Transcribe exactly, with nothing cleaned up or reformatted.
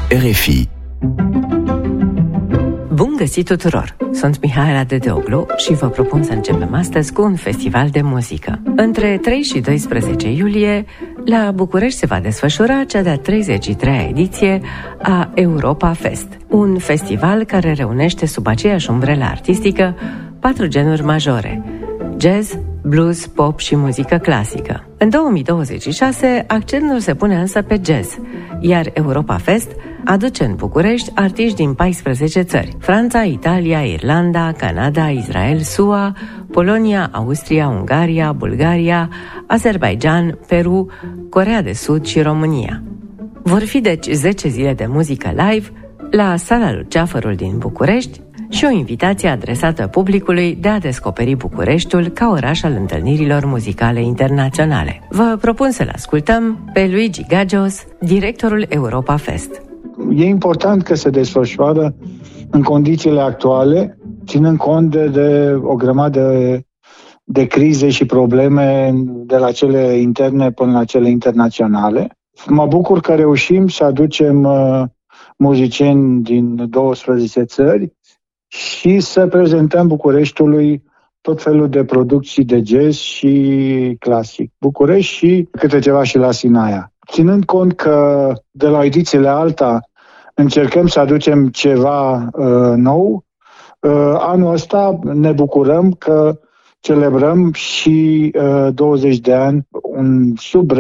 R F I. Bun găsit tuturor! Sunt Mihaela Dedeoglu și vă propun să începem astăzi cu un festival de muzică. Între trei și doisprezece iulie, la București se va desfășura cea de-a treizeci și treia ediție a Europa Fest, un festival care reunește sub aceeași umbrelă artistică patru genuri majore: jazz, blues, pop și muzică clasică. În două mii douăzeci și șase, accentul se pune însă pe jazz, iar Europa Fest aduce în București artiști din paisprezece țări: Franța, Italia, Irlanda, Canada, Israel, S U A, Polonia, Austria, Ungaria, Bulgaria, Azerbaijan, Peru, Coreea de Sud și România. Vor fi deci zece zile de muzică live la Sala Luceafărul din București și o invitație adresată publicului de a descoperi Bucureștiul ca oraș al întâlnirilor muzicale internaționale. Vă propun să-l ascultăm pe Luigi Gagios, directorul Europa Fest. E important că se desfășoară în condițiile actuale, ținând cont de, de o grămadă de, de crize și probleme, de la cele interne până la cele internaționale. Mă bucur că reușim să aducem uh, muzicieni din douăsprezece țări și să prezentăm Bucureștiului tot felul de producții de jazz și clasic. București și câte ceva și la Sinaia. Ținând cont că de la ediție la alta încercăm să aducem ceva uh, nou, uh, anul ăsta ne bucurăm că celebrăm și uh, douăzeci de ani un sub